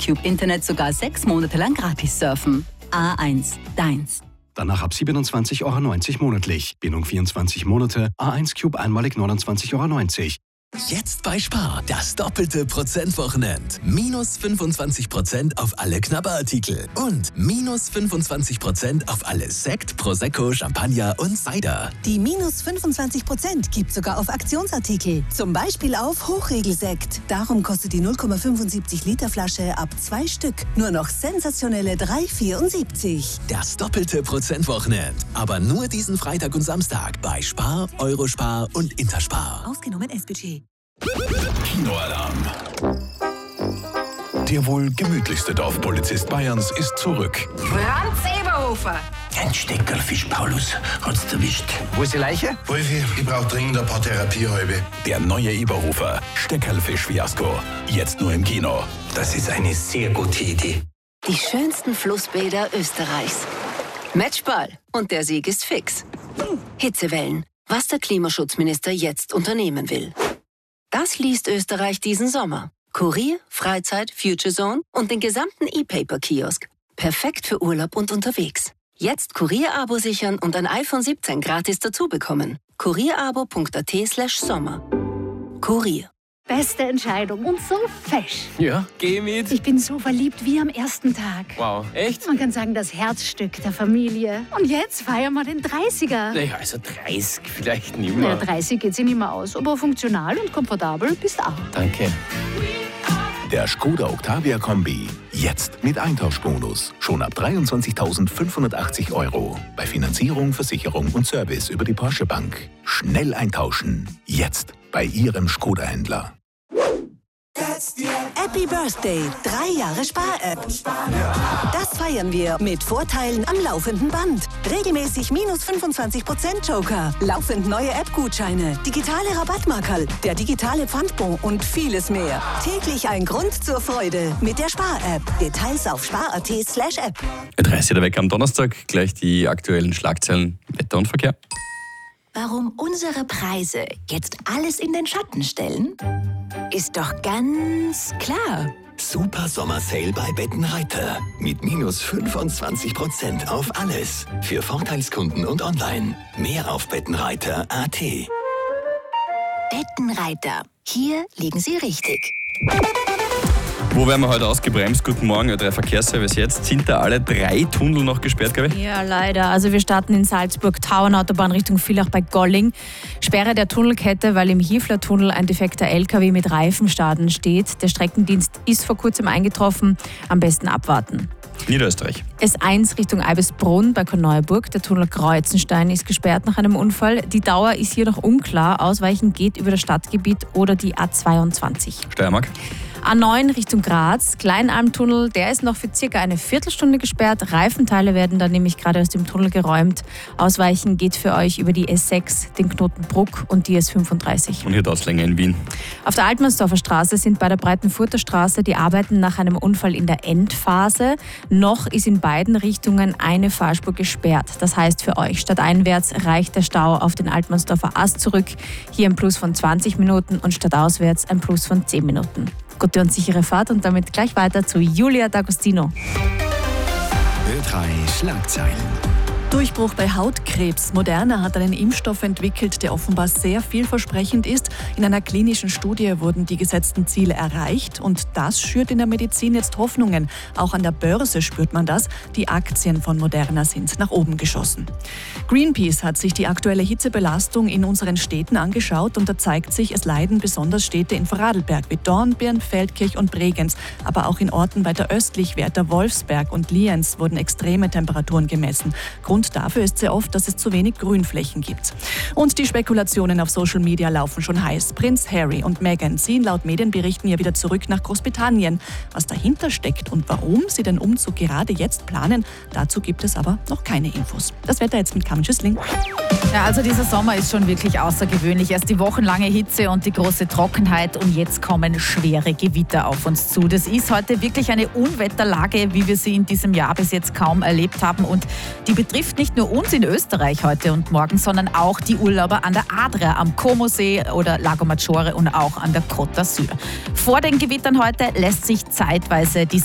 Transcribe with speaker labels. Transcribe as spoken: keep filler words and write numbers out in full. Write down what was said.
Speaker 1: Cube Internet sogar sechs Monate lang gratis surfen. A eins, deins.
Speaker 2: Danach ab siebenundzwanzig Euro neunzig monatlich. Bindung vierundzwanzig Monate. A eins Cube einmalig neunundzwanzig Euro neunzig.
Speaker 3: Jetzt bei Spar, das doppelte Prozentwochenend. Minus fünfundzwanzig Prozent auf alle Knabberartikel und minus fünfundzwanzig Prozent auf alle Sekt, Prosecco, Champagner und Cider.
Speaker 4: Die minus fünfundzwanzig Prozent gibt sogar auf Aktionsartikel. Zum Beispiel auf Hochregelsekt. Darum kostet die null Komma fünfundsiebzig Liter Flasche ab zwei Stück nur noch sensationelle drei Komma vierundsiebzig.
Speaker 3: Das doppelte Prozentwochenend. Aber nur diesen Freitag und Samstag bei Spar, Eurospar und Interspar.
Speaker 4: Ausgenommen S Budget.
Speaker 5: Kinoalarm. Der wohl gemütlichste Dorfpolizist Bayerns ist zurück.
Speaker 6: Franz Eberhofer.
Speaker 7: Ein Steckerlfisch, Paulus, hat's erwischt.
Speaker 8: Wo ist die Leiche?
Speaker 9: Wolfi, ich brauch dringend ein paar Therapiehalbe.
Speaker 5: Der neue Eberhofer, Steckerlfisch-Fiasko. Jetzt nur im Kino.
Speaker 7: Das ist eine sehr gute Idee.
Speaker 10: Die schönsten Flussbäder Österreichs. Matchball. Und der Sieg ist fix. Hitzewellen. Was der Klimaschutzminister jetzt unternehmen will. Das liest Österreich diesen Sommer. Kurier, Freizeit, Future Zone und den gesamten E-Paper-Kiosk. Perfekt für Urlaub und unterwegs. Jetzt Kurier-Abo sichern und ein iPhone siebzehn gratis dazu bekommen. kurierabo.at slash Sommer. Kurier.
Speaker 11: Beste Entscheidung und so fesch.
Speaker 12: Ja, geh mit.
Speaker 11: Ich bin so verliebt wie am ersten Tag.
Speaker 12: Wow, echt?
Speaker 11: Man kann sagen, das Herzstück der Familie. Und jetzt feiern wir den dreißiger.
Speaker 12: Naja, also dreißig vielleicht nicht mehr.
Speaker 11: Naja, dreißig geht sich nicht mehr aus, aber funktional und komfortabel bist auch.
Speaker 12: Danke.
Speaker 5: Der Skoda Octavia Kombi. Jetzt mit Eintauschbonus. Schon ab dreiundzwanzigtausendfünfhundertachtzig Euro. Bei Finanzierung, Versicherung und Service über die Porsche Bank. Schnell eintauschen. Jetzt bei Ihrem Skoda-Händler.
Speaker 4: Happy Birthday, drei Jahre Spar-App. Das feiern wir mit Vorteilen am laufenden Band. Regelmäßig minus fünfundzwanzig Prozent Joker, laufend neue App-Gutscheine, digitale Rabattmarkerl, der digitale Pfandbon und vieles mehr. Täglich ein Grund zur Freude mit der Spar-App. Details auf spar.at slash app.
Speaker 13: dreißig weg am Donnerstag, gleich die aktuellen Schlagzeilen Wetter und Verkehr.
Speaker 14: Warum unsere Preise jetzt alles in den Schatten stellen? Ist doch ganz klar.
Speaker 3: Super Sommersale bei Bettenreiter. Mit minus fünfundzwanzig Prozent auf alles. Für Vorteilskunden und online. Mehr auf bettenreiter punkt at.
Speaker 14: Bettenreiter. Hier liegen Sie richtig.
Speaker 13: Wo werden wir heute ausgebremst? Guten Morgen, Ö drei Verkehrsservice jetzt. Sind da alle drei Tunnel noch gesperrt, glaube ich?
Speaker 15: Ja, leider. Also wir starten in Salzburg, Tauernautobahn Richtung Villach bei Golling. Sperre der Tunnelkette, weil im Hiefler-Tunnel ein defekter L K W mit Reifenschaden steht. Der Streckendienst ist vor kurzem eingetroffen. Am besten abwarten.
Speaker 13: Niederösterreich.
Speaker 15: S eins Richtung Eibisbrunn bei Korneuburg. Der Tunnel Kreuzenstein ist gesperrt nach einem Unfall. Die Dauer ist hier noch unklar. Ausweichen geht über das Stadtgebiet oder die A zweiundzwanzig.
Speaker 13: Steiermark.
Speaker 15: A neun Richtung Graz, Kleinalmtunnel, der ist noch für circa eine Viertelstunde gesperrt. Reifenteile werden dann nämlich gerade aus dem Tunnel geräumt. Ausweichen geht für euch über die S sechs, den Knoten Bruck und die S fünfunddreißig.
Speaker 13: Und hier dauert es länger in Wien.
Speaker 15: Auf der Altmannsdorfer Straße sind bei der Breitenfurter Straße die Arbeiten nach einem Unfall in der Endphase. Noch ist in beiden Richtungen eine Fahrspur gesperrt. Das heißt für euch, stadteinwärts reicht der Stau auf den Altmannsdorfer Ast zurück. Hier ein Plus von zwanzig Minuten und stadtauswärts ein Plus von zehn Minuten. Gute und sichere Fahrt und damit gleich weiter zu Julia D'Agostino.
Speaker 5: Ö drei Schlagzeilen.
Speaker 16: Durchbruch bei Hautkrebs. Moderna hat einen Impfstoff entwickelt, der offenbar sehr vielversprechend ist. In einer klinischen Studie wurden die gesetzten Ziele erreicht und das schürt in der Medizin jetzt Hoffnungen. Auch an der Börse spürt man das. Die Aktien von Moderna sind nach oben geschossen. Greenpeace hat sich die aktuelle Hitzebelastung in unseren Städten angeschaut und da zeigt sich, es leiden besonders Städte in Vorarlberg wie Dornbirn, Feldkirch und Bregenz. Aber auch in Orten weiter östlich, wie etwa Wolfsberg und Lienz, wurden extreme Temperaturen gemessen. Grund dafür ist sehr oft, dass es zu wenig Grünflächen gibt. Und die Spekulationen auf Social Media laufen schon heiß. Prinz Harry und Meghan ziehen laut Medienberichten ja wieder zurück nach Großbritannien. Was dahinter steckt und warum sie den Umzug gerade jetzt planen, dazu gibt es aber noch keine Infos. Das Wetter jetzt mit Carmen Schüssling.
Speaker 17: Ja, also dieser Sommer ist schon wirklich außergewöhnlich. Erst die wochenlange Hitze und die große Trockenheit und jetzt kommen schwere Gewitter auf uns zu. Das ist heute wirklich eine Unwetterlage, wie wir sie in diesem Jahr bis jetzt kaum erlebt haben und die betrifft nicht nur uns in Österreich heute und morgen, sondern auch die Urlauber an der Adria, am Como-See oder Lago Maggiore und auch an der Côte d'Azur. Vor den Gewittern heute lässt sich zeitweise die